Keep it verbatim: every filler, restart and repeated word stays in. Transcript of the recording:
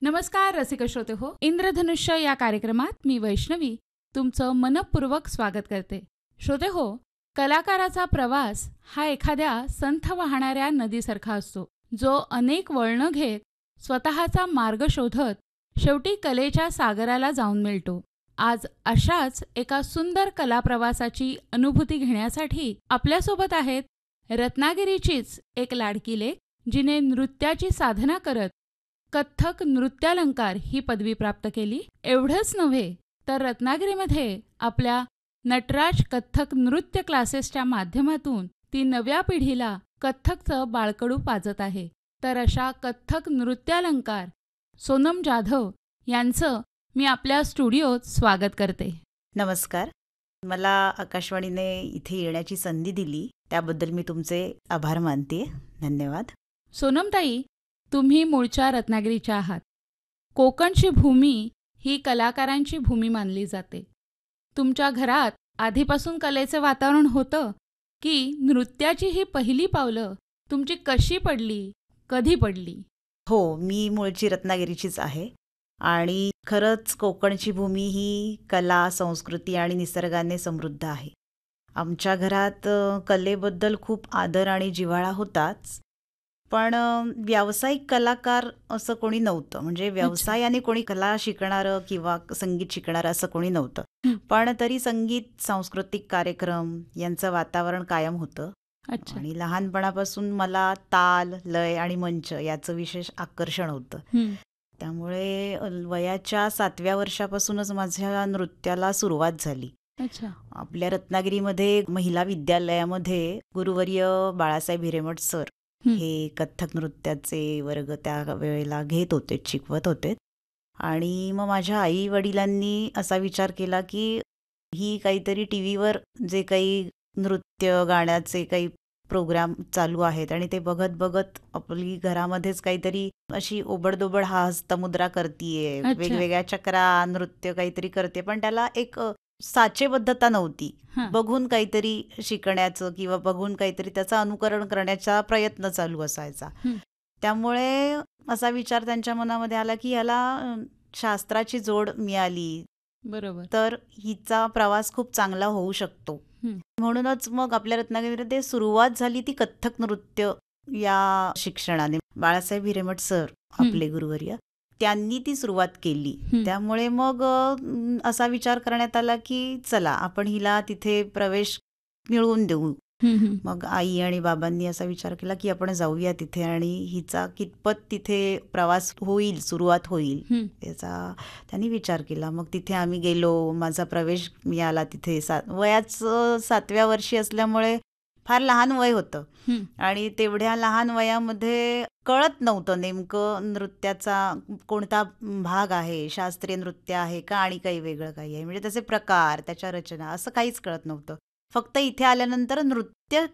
नमस्कार रसिक श्रोते हो, इंद्रधनुष्य या कार्यक्रमात मी वैष्णवी तुमचं मनपूर्वक स्वागत करते. श्रोते हो, कलाकाराचा प्रवास हा एखाद्या संथ वाहणाऱ्या नदीसारखा असतो, जो अनेक वळणं घेत स्वतःचा मार्ग शोधत शेवटी कलेच्या सागराला जाऊन मिळतो. आज अशाच एका सुंदर कलाप्रवासाची अनुभूती घेण्यासाठी आपल्यासोबत आहेत रत्नागिरीचीच एक लाडकी लेक, जिने नृत्याची साधना करत कथ्थक नृत्यालंकार ही पदवी प्राप्त केली. एवढंच नव्हे तर रत्नागिरीमध्ये आपल्या नटराज कथ्थक नृत्य क्लासेसच्या माध्यमातून ती नव्या पिढीला कथ्थकचं बाळकडू पाजत आहे. तर अशा कथ्थक नृत्यालंकार सोनम जाधव यांचं मी आपल्या स्टुडिओत स्वागत करते. नमस्कार. मला आकाशवाणीने इथे येण्याची संधी दिली त्याबद्दल मी तुमचे आभार मानते. धन्यवाद. सोनमताई, तुम्ही मूळच्या रत्नागिरीच्या आहात. कोकणची भूमी ही कलाकारांची भूमी मानली जाते. तुमच्या घरात आधीपासून कलेचं वातावरण होतं की नृत्याची ही पहिली पावलं तुमची कशी पडली, कधी पडली? हो, मी मूळची रत्नागिरीचीच आहे आणि खरंच कोकणची भूमी ही कला, संस्कृती आणि निसर्गाने समृद्ध आहे. आमच्या घरात अ, कलेबद्दल खूप आदर आणि जिव्हाळा होताच, पण अ, व्यावसायिक कलाकार असं कोणी नव्हतं. म्हणजे व्यवसायाने कोणी कला शिकणारं किंवा संगीत शिकणारं असं कोणी नव्हतं. हं. पण तरी संगीत, सांस्कृतिक कार्यक्रम यांचं वातावरण कायम होतं. अच्छा. आणि लहानपणापासून मला ताल, लय आणि मंच याचं विशेष आकर्षण होतं. हं. त्यामुळे अ, वयाच्या सातव्या वर्षापासूनच माझ्या नृत्याला सुरुवात झाली. अच्छा. आपल्या रत्नागिरीमध्ये महिला विद्यालयामध्ये गुरुवर्य बाळासाहेब हिरेमठ सर हं. हे कथ्थक नृत्याचे वर्ग त्या वेळेला घेत होते, शिकवत होते. आणि मग माझ्या आई वडिलांनी असा विचार केला की ही काहीतरी टी व्हीवर जे काही नृत्य गाण्याचे काही प्रोग्राम चालू आहेत आणि ते बघत बघत आपली घरामध्येच काहीतरी अशी ओबडदोबड हा हस्तमुद्रा करतीये, अच्छा. वेगवेगळ्या चक्रा नृत्य काहीतरी करते, पण त्याला एक अ, साचेबद्धता नव्हती. हां. बघून काहीतरी शिकण्याचं किंवा बघून काहीतरी त्याचं अनुकरण करण्याचा प्रयत्न चालू असायचा. हं. त्यामुळे असा विचार त्यांच्या मनामध्ये आला की ह्याला अ, शास्त्राची जोड मिळाली बरोबर. तर हिचा प्रवास खूप चांगला होऊ शकतो. हं. म्हणूनच मग आपल्या रत्नागिरीमध्ये सुरुवात झाली ती कथ्थक नृत्य या शिक्षणाने. बाळासाहेब हिरेमठ सर हं. आपले गुरुवर्य त्यांनी ती सुरुवात केली. हं. त्यामुळे मग अ, म, असा विचार करण्यात आला की चला आपण हिला तिथे प्रवेश मिळवून देऊ. हं, हं. मग आई आणि बाबांनी असा विचार केला की आपण जाऊया तिथे आणि हिचा कितपत तिथे प्रवास होईल, सुरुवात होईल हं. याचा त्यांनी विचार केला. मग तिथे आम्ही गेलो. माझा प्रवेश मिळाला तिथे. सात वयाचं सातव्या वर्षी असल्यामुळे फार लहान वय होतं हं. आणि तेवढ्या लहान वयामध्ये कळत नव्हतं नेमकं नृत्याचा कोणता भाग आहे, शास्त्रीय नृत्य आहे का आणि काही वेगळं काही आहे. म्हणजे त्याचे प्रकार, त्याच्या रचना असं काहीच कळत नव्हतं. फक्त इथे आल्यानंतर नृत्य